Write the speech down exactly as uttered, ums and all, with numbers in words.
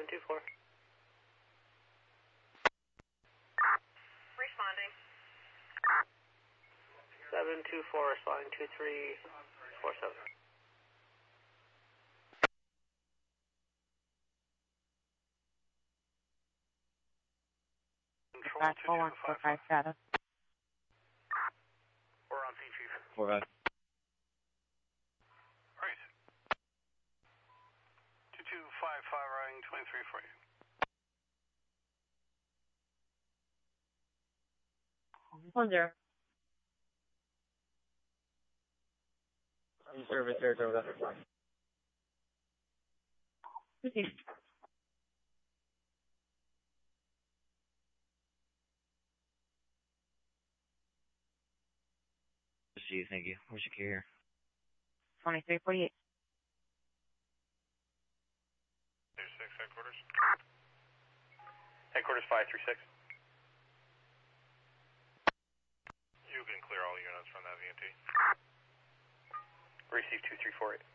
seven two four. Responding. seven two four, responding two three four seven. Control two two five five. status. We're on scene, Chief. Four five. Right. two two five five, riding twenty-three for you. One zero. Service territory with us. Received. Receive, thank you. Where's your carrier? twenty-three forty-eight. Two six, headquarters. Headquarters five three six. You can clear all units from that V N T. Receive two three four eight.